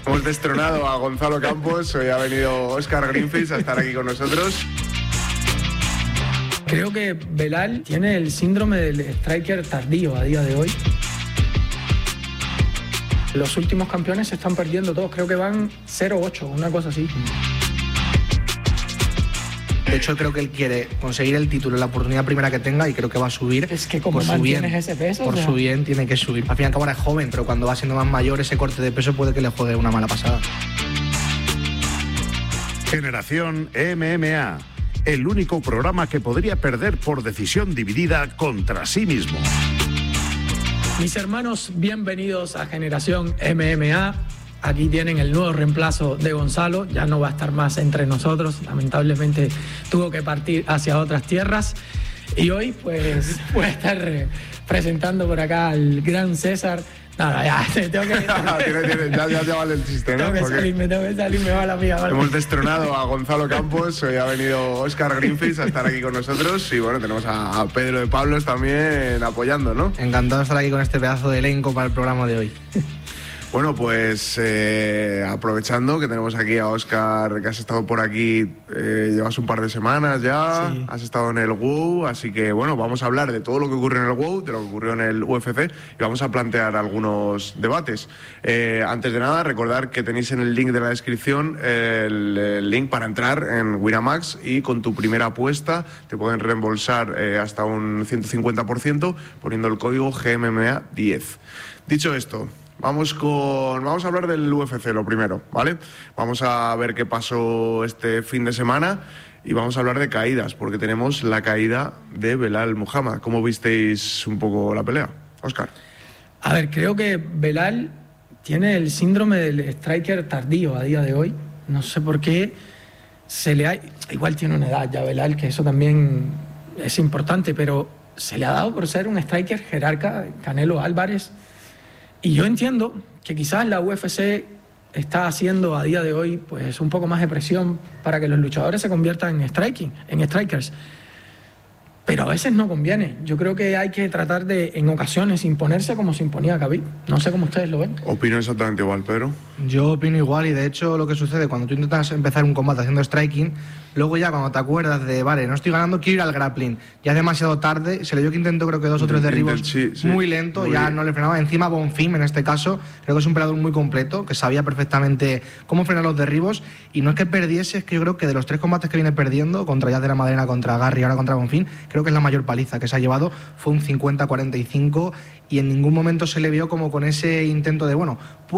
Hemos destronado a Gonzalo Campos, hoy ha venido Óscar Greenfields a estar aquí con nosotros. Creo que Belal tiene el síndrome del striker tardío a día de hoy. Los últimos campeones se están perdiendo todos, creo que van 0-8, una cosa así. De hecho, creo que él quiere conseguir el título en la oportunidad primera que tenga y creo que va a subir. Es que como por su bien, mantienes ese peso... por su bien tiene que subir. Al fin y al cabo ahora es joven, pero cuando va siendo más mayor ese corte de peso puede que le juegue una mala pasada. Generación MMA, el único programa que podría perder por decisión dividida contra sí mismo. Mis hermanos, bienvenidos a Generación MMA. Aquí tienen el nuevo reemplazo de Gonzalo, ya no va a estar más entre nosotros, lamentablemente tuvo que partir hacia otras tierras. Y hoy pues voy a estar presentando por acá al gran César. Nada, ya, tengo que... ya vale el chiste, ¿no? Tengo que salirme, va la mía. Vale. Hemos destronado a Gonzalo Campos, hoy ha venido Óscar Greenfields a estar aquí con nosotros y bueno, tenemos a Pedro de Pablos también apoyando, ¿no? Encantado de estar aquí con este pedazo de elenco para el programa de hoy. Bueno, pues aprovechando que tenemos aquí a Óscar, que has estado por aquí, llevas un par de semanas ya, sí. Has estado en el WOW, así que bueno, vamos a hablar de todo lo que ocurrió en el WOW, de lo que ocurrió en el UFC y vamos a plantear algunos debates. Antes de nada, recordar que tenéis en el link de la descripción el link para entrar en Winamax y con tu primera apuesta te pueden reembolsar hasta un 150% poniendo el código GMMA10. Dicho esto, vamos a hablar del UFC lo primero, ¿vale? Vamos a ver qué pasó este fin de semana y vamos a hablar de caídas, porque tenemos la caída de Belal Muhammad. ¿Cómo visteis un poco la pelea, Óscar? A ver, creo que Belal tiene el síndrome del striker tardío a día de hoy. No sé por qué igual tiene una edad ya Belal, que eso también es importante, pero se le ha dado por ser un striker jerarca, Canelo Álvarez. Y yo entiendo que quizás la UFC está haciendo a día de hoy pues un poco más de presión para que los luchadores se conviertan en strikers. Pero a veces no conviene. Yo creo que hay que tratar de, en ocasiones, imponerse como se imponía Khabib. No sé cómo ustedes lo ven. Opino exactamente igual, Pedro. Yo opino igual y de hecho lo que sucede cuando tú intentas empezar un combate haciendo striking, luego ya cuando te acuerdas de, vale, no estoy ganando, quiero ir al grappling. Ya es demasiado tarde, se le dio que intentó creo que 2 o 3 derribos muy lento, muy ya bien. No le frenaba. Encima Bonfim en este caso, creo que es un peleador muy completo, que sabía perfectamente cómo frenar los derribos y no es que perdiese, es que yo creo que de los 3 combates que viene perdiendo, contra Yaz de la Madalena, contra Garry y ahora contra Bonfim, creo que es la mayor paliza que se ha llevado, fue un 50-45 y en ningún momento se le vio como con ese intento de, bueno,